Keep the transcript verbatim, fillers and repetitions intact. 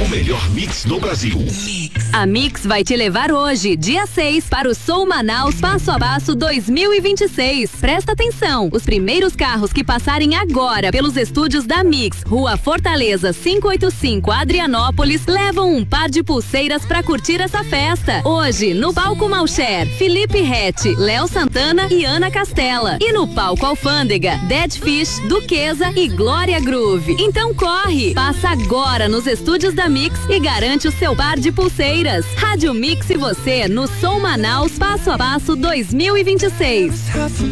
O melhor mix do Brasil. A Mix vai te levar hoje, dia seis, para o Som Manaus Passo a Passo dois mil e vinte e seis. Presta atenção, os primeiros carros que passarem agora pelos estúdios da Mix, Rua Fortaleza quinhentos e oitenta e cinco, Adrianópolis, levam um par de pulseiras para curtir essa festa. Hoje, no palco Malcher, Felipe Rett, Léo Santana e Ana Castela. E no palco Alfândega, Dead Fish, Duquesa e Glória Groove. Então corre, passa agora nos estúdios da Mix e garante o seu par de pulseiras. Rádio Mix e você no Som Manaus Passo a Passo dois mil e vinte e seis.